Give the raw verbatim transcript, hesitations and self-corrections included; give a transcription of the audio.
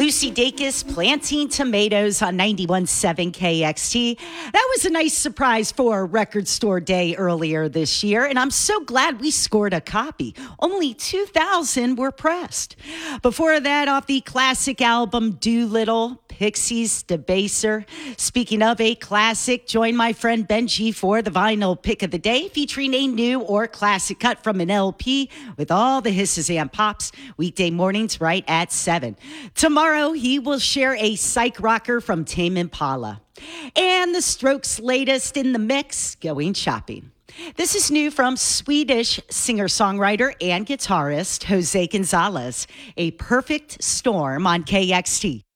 Lucy Dacus planting tomatoes on ninety-one point seven K X T. That was a nice surprise for Record Store Day earlier this year, and I'm so glad we scored a copy. Only two thousand were pressed. Before that, off the classic album Doolittle, Pixies Debaser. Speaking of a classic, join my friend Benji for the vinyl pick of the day, featuring a new or classic cut from an L P with all the hisses and pops, weekday mornings right at seven. Tomorrow, he will share a psych rocker from Tame Impala. And the Strokes' latest in the mix, Going Shopping. This is new from Swedish singer-songwriter and guitarist Jose Gonzalez, A Perfect Storm on K X T.